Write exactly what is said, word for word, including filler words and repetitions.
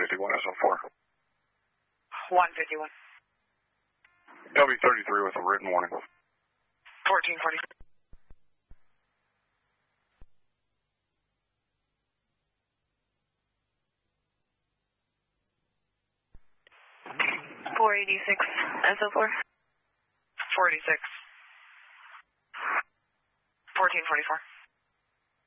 fifty-one S O four. one fifty-one. W thirty-three with a written warning. fourteen forty. four eighty-six S O four. four eighty-six. fourteen forty-four.